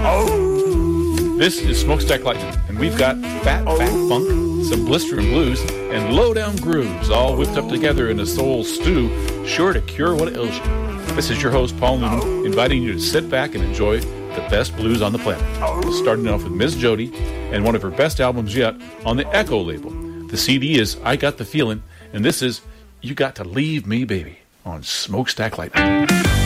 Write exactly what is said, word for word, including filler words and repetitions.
This is Smokestack Lightning, and we've got fat, fat funk, some blistering blues, and low-down grooves, all whipped up together in a soul stew, sure to cure what ails you. This is your host, Paul Newman, inviting you to sit back and enjoy the best blues on the planet. Starting off with Miss Jody, and one of her best albums yet, on the Echo label. The C D is I Got the Feeling, and this is You Got to Leave Me, Baby, on Smokestack Lightning.